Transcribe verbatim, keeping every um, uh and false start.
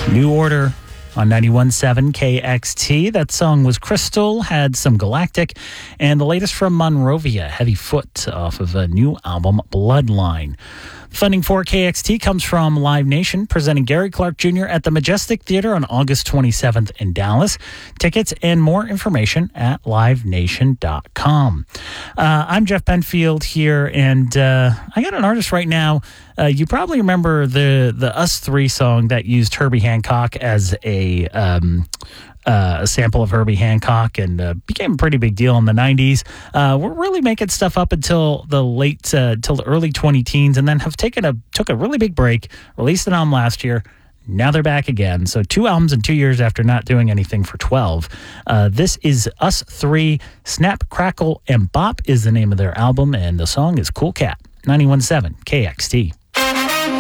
New Order on ninety-one point seven K X T. That song was Crystal, had some Galactic, and the latest from Monrovia, Heavy Foot, off of a new album, Bloodline. Funding for K X T comes from Live Nation, presenting Gary Clark Junior at the Majestic Theater on August twenty-seventh in Dallas. Tickets and more information at live nation dot com. Uh, I'm Jeff Penfield here, and uh, I got an artist right now. Uh, you probably remember the the Us Three song that used Herbie Hancock as a um, uh, a sample of Herbie Hancock, and uh, became a pretty big deal in the nineties. Uh, we're really making stuff up until the late, uh, till the early twenty teens, and then have taken a took a really big break. Released an album last year. Now they're back again. So two albums in two years after not doing anything for twelve. Uh, this is Us Three. Snap, Crackle, and Bop is the name of their album, and the song is Cool Cat. ninety-one point seven K X T.